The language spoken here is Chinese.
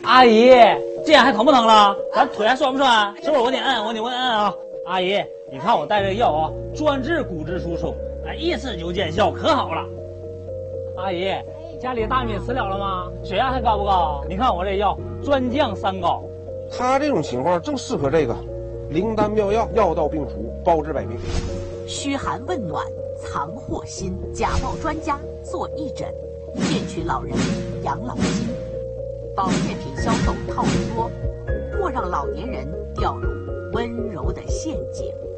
阿姨，这样还疼不疼了？咱腿还酸不酸？是不是我给你摁，我给你摁啊？阿姨，你看我带这个药啊，专治骨质疏松，哎，一次就见效，可好了。阿姨，家里大米吃了吗？血压还高不高？你看我这药专降三高。 他这种情况正适合这个灵丹妙药，药到病除，包治百病。 嘘寒问暖，藏祸心，假冒专家做义诊，骗取老人养老金。保健品销售套路多，或让老年人掉入温柔的陷阱。